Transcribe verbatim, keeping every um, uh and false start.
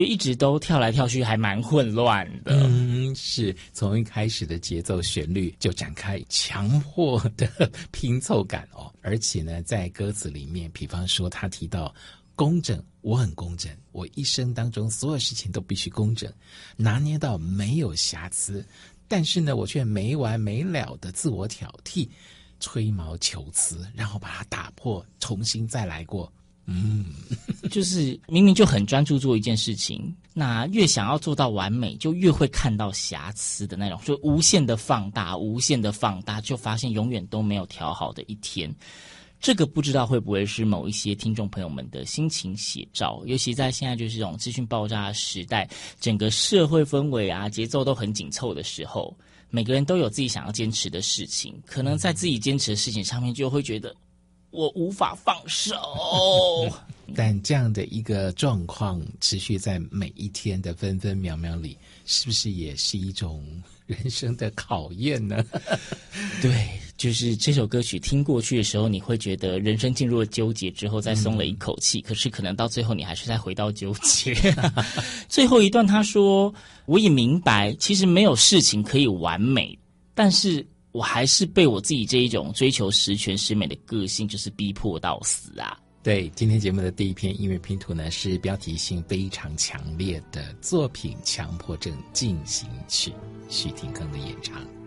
一直都跳来跳去，还蛮混乱的。 嗯，是从一开始的节奏旋律就展开强迫的拼凑感哦，而且呢，在歌词里面，比方说他提到公正，我很公正，我一生当中所有事情都必须公正，拿捏到没有瑕疵，但是呢，我却没完没了的自我挑剔，吹毛求疵，然后把它打破，重新再来过。嗯， 就是明明就很专注做一件事情，那越想要做到完美，就越会看到瑕疵的那种，就无限的放大，无限的放大，就发现永远都没有调好的一天。这个不知道会不会是某一些听众朋友们的心情写照，尤其在现在就是这种资讯爆炸的时代，整个社会氛围啊，节奏都很紧凑的时候，每个人都有自己想要坚持的事情，可能在自己坚持的事情上面就会觉得我无法放手。 但这样的一个状况持续在每一天的分分秒秒里，是不是也是一种人生的考验呢？ 对，就是这首歌曲听过去的时候，你会觉得人生进入了纠结之后再松了一口气，嗯、可是可能到最后你还是再回到纠结。最后一段他说，我也明白其实没有事情可以完美，但是我还是被我自己这一种追求十全十美的个性就是逼迫到死啊。 对，今天节目的第一篇音乐拼图呢，是标题性非常强烈的作品《强迫症进行曲》，许廷铿的演唱。